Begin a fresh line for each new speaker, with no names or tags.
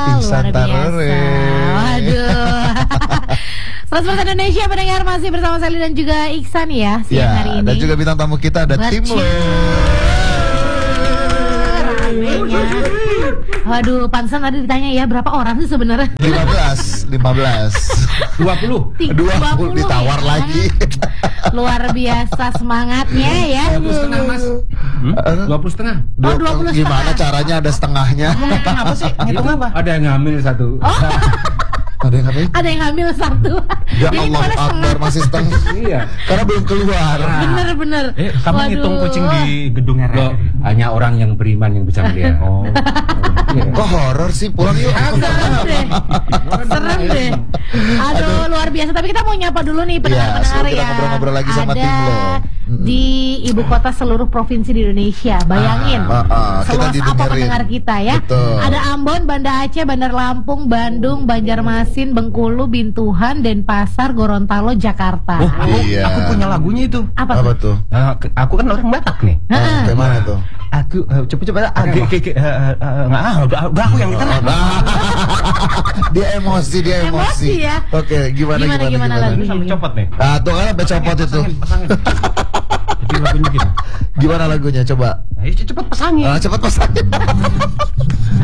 Ihsan
luar biasa.
Tarore.
Waduh. 100% Indonesia pendengar masih bersama Sally dan juga Iksan ya siang hari ini.
Dan juga bintang tamu kita ada Timlo.
Ramenya. Waduh, pantesan tadi ditanya ya berapa orang sih sebenarnya?
15
20
20 ditawar
ya.
lagi.
Luar biasa semangatnya ya.
20,5 mas. 20,5.
Oh, 20
Gimana
setengah.
caranya ada setengahnya?
Apa sih? Ngitung apa? Ada yang ngambil satu.
Ada yang ngapain?
Ada yang hamil satu.
Ya
Jadi
Allah
mana setengah?
Akbar, masih setengah.
Iya.
Karena belum keluar.
Bener.
Kamu ngitung kucing di gedung
Loh,
RRI?
hanya orang yang beriman yang bisa melihat.
Oh.
Iya.
Kok horor sih? Pulang yuk.
Serem deh. Aduh, luar biasa. Tapi kita mau nyapa dulu nih pendengar-pendengar
sebelum kita
ya.
ngobrol-ngobrol lagi sama
Ada
Timlo.
di ibu kota seluruh provinsi di Indonesia. Bayangin.
kita
Seluas apa
didengerin.
pendengar kita ya.
Betul.
Ada Ambon, Banda Aceh, Bandar Lampung, Bandung, Banjarmasin, Bengkulu, Bintuhan, Denpasar, Gorontalo, Jakarta.
Oh,
Iya.
aku punya lagunya itu.
Apa
Apa
tuh?
tuh?
Aku kan orang Batak nih.
Kayak mana tuh?
Aku coba udah aku yang diterang.
Dia emosi.
Emosi ya.
Oke, gimana?
Gimana lagu?
Ini sampai copot nih.
Ah, tuh kan sampai copot itu.
Pasangin. Jadi lagunya gini.
Gimana lagunya? Coba.
Ayo cepet pasangin.
Cepat pasangin.